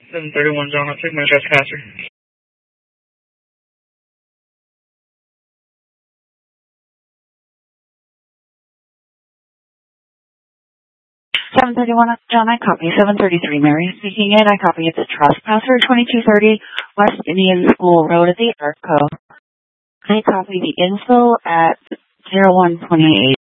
731 John, I'll take my trespasser. 731 John, I copy. 733 Mary speaking in. I copy. It's a trespasser, 2230 West Indian School Road at the Arco. I copy the info at 0128.